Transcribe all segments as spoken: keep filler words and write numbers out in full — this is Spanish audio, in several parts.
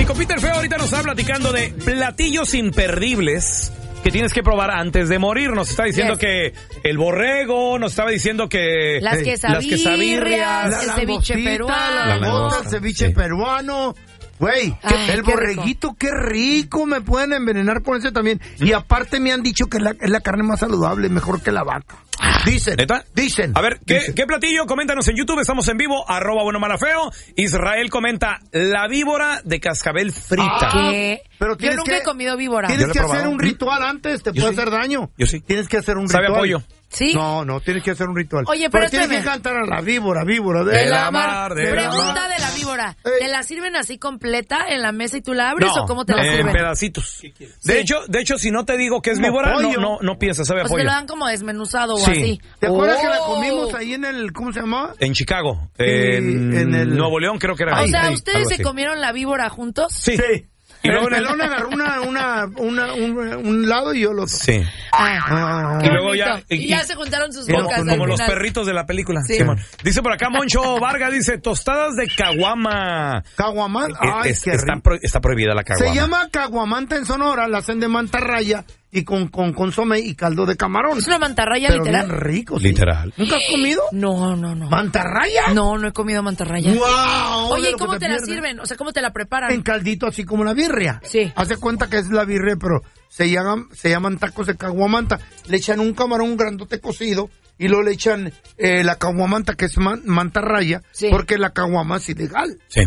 compita el feo ahorita nos está platicando de platillos imperdibles que tienes que probar antes de morir. Nos está diciendo yes. que el borrego, nos estaba diciendo que las quesabirrias, la el ceviche peruano, la langosta, el ceviche sí. peruano. Güey, el borreguito, rico. Qué rico, me pueden envenenar con ese también. Y aparte me han dicho que es la, es la carne más saludable, mejor que la vaca. Dicen, ¿neta? Dicen. A ver, ¿qué, dicen. ¿qué platillo? Coméntanos en YouTube, estamos en vivo, arroba bueno mala feo. Israel comenta, la víbora de cascabel frita. Ah, ¿qué? Pero yo nunca que, he comido víbora. Tienes que hacer un ritual antes, te yo puede sí. hacer daño. Yo sí. Tienes que hacer un ¿Sabe ritual. ¿Sabe a pollo? ¿Sí? No, no, tienes que hacer un ritual. Oye, pero, pero tienes que cantar a la víbora, víbora de, de la, la mar. De Pregunta la de la víbora. Eh. ¿Te la sirven así completa en la mesa y tú la abres no, o cómo te la en sirven? En pedacitos. De sí. hecho, de hecho, si no te digo que es víbora, no, no, no piensas, sabe a o pollo. sea, te lo dan como desmenuzado sí. o así. ¿Te acuerdas oh. que la comimos ahí en el, ¿cómo se llamaba? En Chicago, en, en el Nuevo León creo que era. O ahí, sea, ahí, ¿ustedes se comieron la víbora juntos? Sí. Sí. Y luego el pelón agarró una, una, una, un, un lado y yo lo otro. Sí. Ah, ah, y luego ya... Y, y ya se juntaron sus como, bocas. como los perritos de la película. Sí. Simón. Dice por acá Moncho Vargas, dice, tostadas de caguama. ¿Caguamán? Ay, es, qué está, rico. pro, está prohibida la caguama. Se llama caguamanta en Sonora, la hacen de mantarraya y con, con consomé y caldo de camarón. ¿Es una mantarraya pero literal? Bien rico, sí. Literal. ¿Nunca has comido? No, no, no. ¿Mantarraya? No, no he comido mantarraya. ¡Wow! Oye, ¿y cómo te, te la sirven? O sea, ¿cómo te la preparan? En caldito, así como la birria. Sí. Hace cuenta que es la birria, pero se llaman, se llaman tacos de caguamanta. Le echan un camarón grandote cocido y luego le echan eh, la caguamanta, que es man, mantarraya, sí. porque la caguama es ilegal. Sí.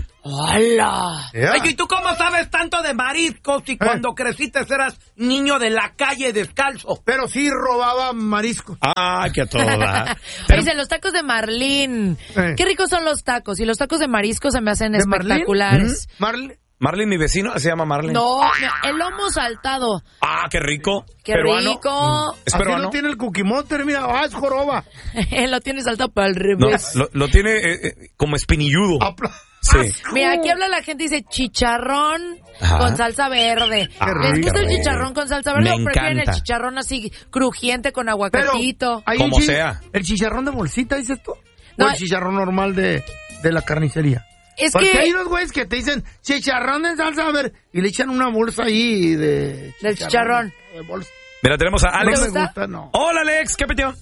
¡Hola! Yeah. Oye, ¿y tú cómo sabes tanto de mariscos si eh. cuando creciste eras niño de la calle descalzo? Pero sí robaba mariscos. ¡Ah, qué toda! Dicen los tacos de Marlín. Eh. Qué ricos son los tacos. Y los tacos de mariscos se me hacen espectaculares. Marlín. ¿Mm? Marlin, mi vecino, se llama Marlin. No, el lomo saltado. Ah, qué rico. Qué peruano. rico. ¿Es peruano? Así lo tiene el Cookie Monster, mira, ah, es joroba. Lo tiene saltado para el revés. No, lo, lo tiene eh, eh, como espinilludo. Apla- Sí. Mira, aquí habla la gente, dice chicharrón Ajá. con salsa verde. Ah, ¿Les gusta el chicharrón con salsa verde Me o prefieren encanta. el chicharrón así crujiente con aguacatito? Pero, como chi- sea. ¿El chicharrón de bolsita, dices tú? No, ¿O el chicharrón normal de, de la carnicería? Es Porque que... hay unos güeyes que te dicen chicharrón de salsa verde y le echan una bolsa ahí de... Del chicharrón. De bolsa. Mira, tenemos a Alex. No me gusta, no. Hola, Alex, ¿qué peteo?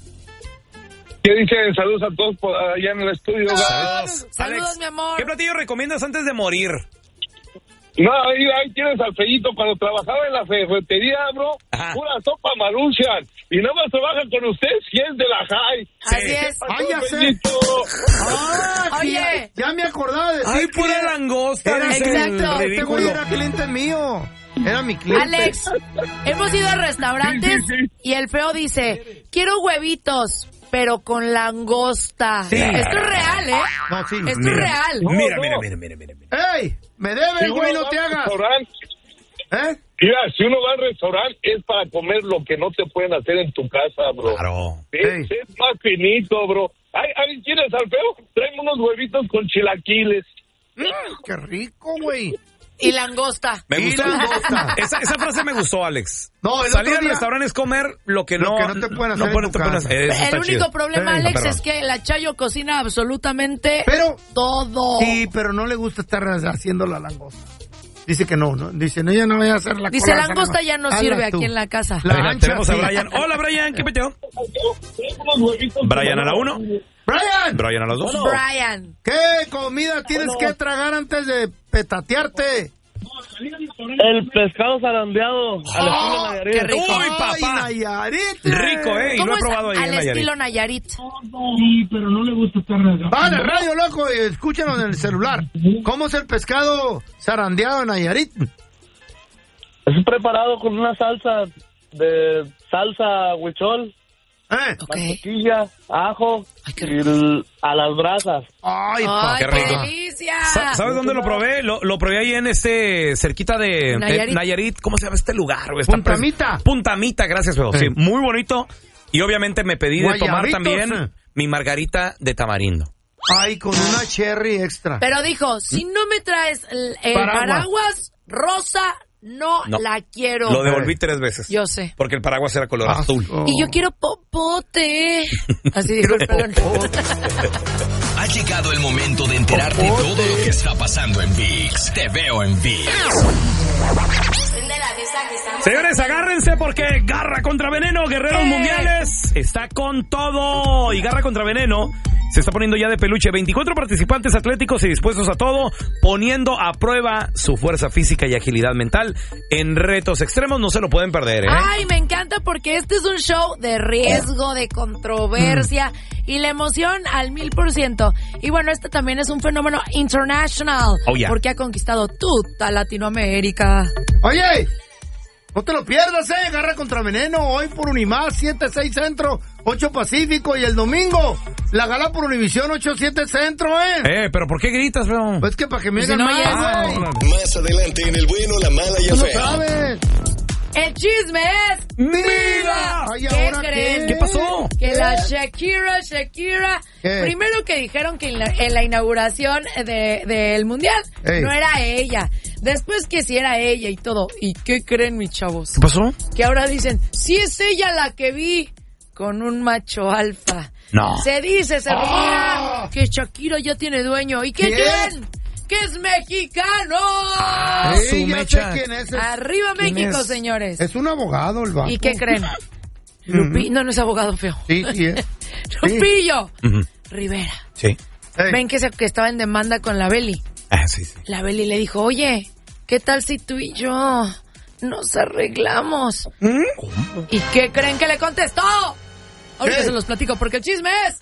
¿Qué dicen? Saludos a todos por allá en el estudio. Saludos, Saludos Alex, mi amor. ¿qué platillo recomiendas antes de morir? No, ahí, ahí tienes al Fellito. Cuando trabajaba en la ferretería, bro, Ajá. pura sopa Maruchan. Y no más trabaja con usted si es de la high. Así es. Ay, ya sé. Fellito? Ah, sí, Oye. ya me acordaba de Ay, decir que pura era- langosta. era- dice Exacto. el Este güey ridículo. era cliente mío. Era mi cliente. Alex, hemos ido a restaurantes Sí, sí, sí. y el feo dice, quiero huevitos, pero con langosta. Sí. Esto es real, ¿eh? No, sí. Esto Mira, es real. No, Mira, no. mira, mira, mira, mira, mira. ¡Ey! ¡Me debes, Si güey! uno ¡No va te al hagas! restaurante, ¿Eh? Mira, si uno va al restaurante es para comer lo que no te pueden hacer en tu casa, bro. Claro. Es, es más finito, bro. Ay, ay, ¿quieres al feo? Traeme unos huevitos con chilaquiles. Mm, ¡Qué rico, güey! Y langosta. Me Y gustó. langosta. Esa, esa frase me gustó, Alex. No, el Salir otro al día- restaurante es comer lo que Lo no, que no te pueden hacer en pueden- tu te pueden casa. hacer. Eso El está único chido. problema, Sí, Alex, perrón. es que la Chayo cocina absolutamente Pero- todo. Sí, pero no le gusta estar haciendo la langosta. Dice que no, ¿no? Dice, no, ya no voy a hacer la Dice, cola, langosta esa ya no Hazla sirve tú. aquí en la casa. La Mira, ancha, tenemos a sí. Brian. Hola, Brian, ¿qué peteo? Traeme unos huevitos Brian con a la uno. ¡Brian! Brian a las dos. Brian. ¿Qué comida tienes que tragar antes de petatearte? El pescado zarandeado al estilo Nayarit. qué rico. Uy, ¡Ay, papá. Nayarit! Rico, ¿eh? Y lo ¿Cómo he es probado ahí en al Nayarit. estilo Nayarit? Sí, pero no le gusta estar Van al radio, loco, y escúchenlo en el celular. ¿Cómo es el pescado zarandeado en Nayarit? Es preparado con una salsa de salsa huichol, ¿Eh? Ok. mantequilla, ajo Ay, qué y el- a las brasas. ¡Ay, ¡Ay, papá! qué rico. delicia! Sa- ¿Sabes dónde lo probé? Lo, lo probé ahí en este, cerquita de Nayarit. eh, Nayarit. ¿Cómo se llama este lugar? güey? Está Puntamita. pres- Puntamita, gracias, feo. Sí, Eh. muy bonito. Y obviamente me pedí de tomar Guayabitos, también eh. mi margarita de tamarindo. Ay, con una cherry extra. Pero dijo, si no me traes el, el Paraguas. paraguas rosa, no, no la quiero. Lo devolví tres veces. Yo sé. Porque el paraguas era color ah, azul. Oh. Y yo quiero popote. Así dijo el pelón. Ha llegado el momento de enterarte de todo lo que está pasando en ViX. Te veo en ViX. Señores, agárrense porque Garra contra Veneno, Guerreros eh. Mundiales, está con todo. Y Garra contra Veneno se está poniendo ya de peluche. veinticuatro participantes atléticos y dispuestos a todo, poniendo a prueba su fuerza física y agilidad mental en retos extremos. No se lo pueden perder, ¿eh? Ay, me encanta porque este es un show de riesgo, de controversia mm. y la emoción al mil por ciento. Y bueno, este también es un fenómeno international. Oh, yeah. Porque ha conquistado toda Latinoamérica. Oye, no te lo pierdas, eh. Garra contra Veneno, hoy por Unimás, siete seis Centro, ocho Pacífico, y el domingo, la gala por Univisión, ocho siete Centro, eh. Eh, pero ¿por qué gritas, bro? Pues que para que me pues digan si no, más, güey. Más adelante en el bueno, la mala y el feo. feo. ¿Tú lo sabes? El chisme es ¡Mira! Ay, ¿Qué ¿ahora creen? qué? ¿Qué pasó? Que la Shakira, Shakira, ¿Qué? primero que dijeron que en la, en la inauguración de, del Mundial Ey. no era ella. Después que sí era ella y todo. ¿Y qué creen, mis chavos? ¿Qué pasó? Que ahora dicen, sí es ella la que vi con un macho alfa. No. Se dice, se rumora ¡Oh! que Shakira ya tiene dueño. ¿Y qué ¿Quién? creen? ¡Que es mexicano! Ah, Ey, su ya mecha. sé quién es. Arriba ¿Quién México, es? señores. Es un abogado, el vato. ¿Y qué creen? Lupi... No, no es abogado feo. Sí, sí es. Lupillo Uh-huh. Rivera. Sí. Ey. Ven que, se, que estaba en demanda con la Beli. Ah, sí, sí. La Beli le dijo, oye, ¿qué tal si tú y yo nos arreglamos? ¿Mm? ¿Y qué creen que le contestó? Ahorita ¿Qué? se los platico porque el chisme es...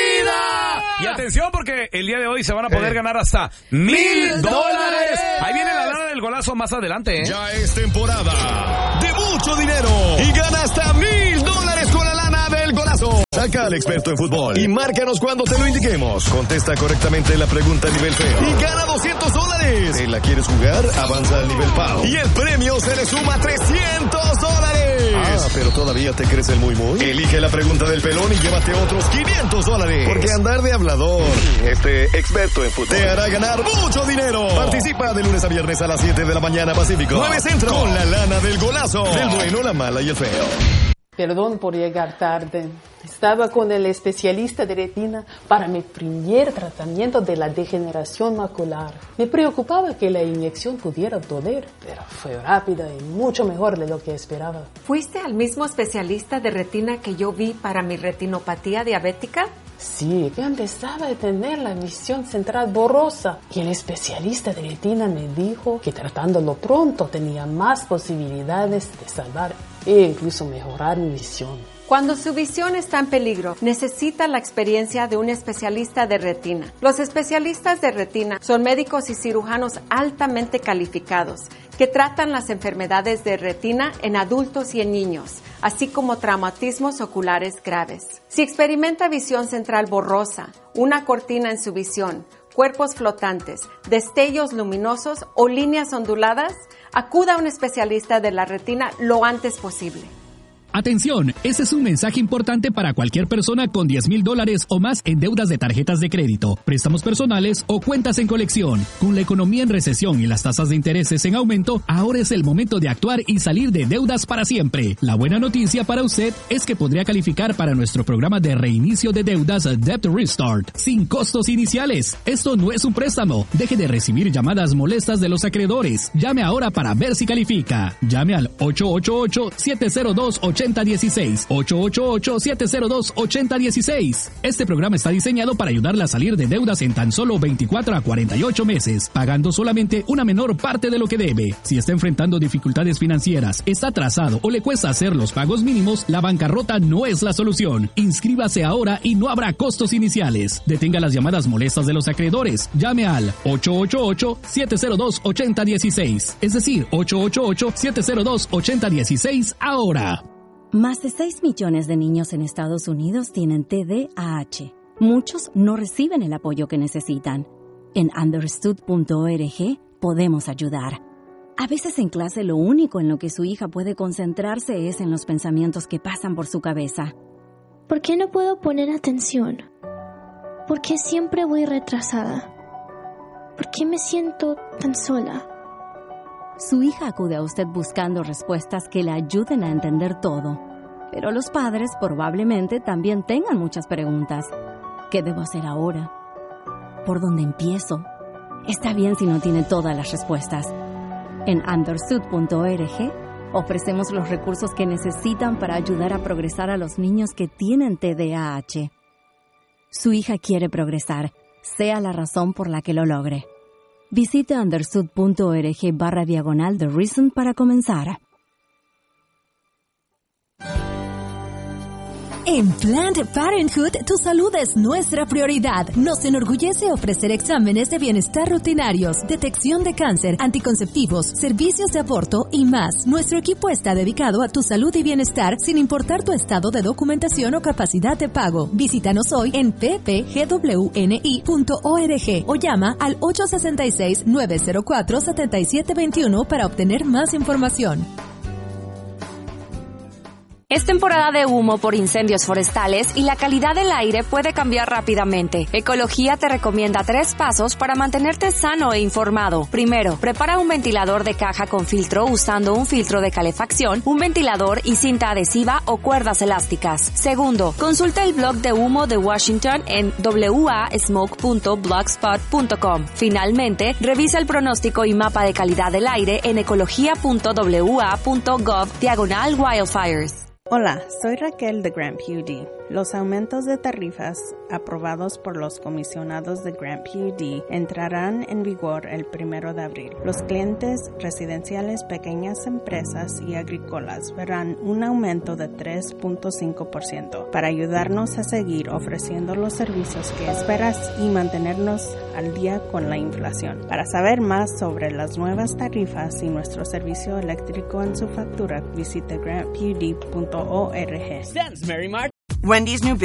¡Vida! Y atención porque el día de hoy se van a poder Eh. ganar hasta mil ¡Mil dólares. dólares! Ahí viene la lana del golazo más adelante, ¿eh? Ya es temporada de mucho dinero y gana hasta mil dólares con la lana del golazo. Saca al experto en fútbol y márcanos cuando te lo indiquemos. Contesta correctamente la pregunta a nivel feo y gana doscientos dólares. ¿Te la quieres jugar? Avanza al nivel Pau y el premio se le suma trescientos dólares. Ah, pero todavía te crees el muy muy. Elige la pregunta del pelón y llévate otros quinientos dólares. Porque andar de hablador, este experto en fútbol, te hará ganar mucho dinero. Participa de lunes a viernes a las siete de la mañana Pacífico, nueve Centro, con la lana del golazo, del bueno, la mala y el feo. Perdón por llegar tarde. Estaba con el especialista de retina para mi primer tratamiento de la degeneración macular. Me preocupaba que la inyección pudiera doler, pero fue rápida y mucho mejor de lo que esperaba. ¿Fuiste al mismo especialista de retina que yo vi para mi retinopatía diabética? Sí, que empezaba a tener la visión central borrosa. Y el especialista de retina me dijo que tratándolo pronto tenía más posibilidades de salvar e incluso mejorar mi visión. Cuando su visión está en peligro, necesita la experiencia de un especialista de retina. Los especialistas de retina son médicos y cirujanos altamente calificados que tratan las enfermedades de retina en adultos y en niños, así como traumatismos oculares graves. Si experimenta visión central borrosa, una cortina en su visión, cuerpos flotantes, destellos luminosos o líneas onduladas, acuda a un especialista de la retina lo antes posible. Atención, ese es un mensaje importante para cualquier persona con diez mil dólares o más en deudas de tarjetas de crédito, préstamos personales o cuentas en colección. Con la economía en recesión y las tasas de intereses en aumento, ahora es el momento de actuar y salir de deudas para siempre. La buena noticia para usted es que podría calificar para nuestro programa de reinicio de deudas Debt Restart, sin costos iniciales. Esto no es un préstamo. Deje de recibir llamadas molestas de los acreedores. Llame ahora para ver si califica. Llame al ocho ocho ocho, siete cero dos, ocho cero uno seis, ocho ocho ocho, siete cero dos, ocho cero uno seis. Este programa está diseñado para ayudarle a salir de deudas en tan solo veinticuatro a cuarenta y ocho meses, pagando solamente una menor parte de lo que debe. Si está enfrentando dificultades financieras, está atrasado o le cuesta hacer los pagos mínimos, la bancarrota no es la solución. Inscríbase ahora y no habrá costos iniciales. Detenga las llamadas molestas de los acreedores. Llame al ocho ocho ocho, siete cero dos, ocho cero uno seis, es decir, ocho ocho ocho, siete cero dos, ocho cero uno seis ahora. Más de seis millones de niños en Estados Unidos tienen T D A H. Muchos no reciben el apoyo que necesitan. En understood punto org podemos ayudar. A veces en clase lo único en lo que su hija puede concentrarse es en los pensamientos que pasan por su cabeza. ¿Por qué no puedo poner atención? ¿Por qué siempre voy retrasada? ¿Por qué me siento tan sola? Su hija acude a usted buscando respuestas que le ayuden a entender todo. Pero los padres probablemente también tengan muchas preguntas. ¿Qué debo hacer ahora? ¿Por dónde empiezo? Está bien si no tiene todas las respuestas. En understood punto org ofrecemos los recursos que necesitan para ayudar a progresar a los niños que tienen T D A H. Su hija quiere progresar, sea la razón por la que lo logre. Visite understood punto org barra diagonal The Reason para comenzar. En Planned Parenthood, tu salud es nuestra prioridad. Nos enorgullece ofrecer exámenes de bienestar rutinarios, detección de cáncer, anticonceptivos, servicios de aborto y más. Nuestro equipo está dedicado a tu salud y bienestar sin importar tu estado de documentación o capacidad de pago. Visítanos hoy en p p g w n i punto org o llama al ocho seis seis, nueve cero cuatro, siete siete dos uno para obtener más información. Es temporada de humo por incendios forestales y la calidad del aire puede cambiar rápidamente. Ecología te recomienda tres pasos para mantenerte sano e informado. Primero, prepara un ventilador de caja con filtro usando un filtro de calefacción, un ventilador y cinta adhesiva o cuerdas elásticas. Segundo, consulta el blog de humo de Washington en w a smoke punto blogspot punto com. Finalmente, revisa el pronóstico y mapa de calidad del aire en ecología punto w a punto gov diagonal wildfires. Hola, soy Raquel de Grant P U D. Los aumentos de tarifas aprobados por los comisionados de Grant P U D entrarán en vigor el primero de abril. Los clientes residenciales, pequeñas empresas y agrícolas verán un aumento de tres punto cinco por ciento para ayudarnos a seguir ofreciendo los servicios que esperas y mantenernos al día con la inflación. Para saber más sobre las nuevas tarifas y nuestro servicio eléctrico en su factura, visite grant p u d punto org. Wendy's new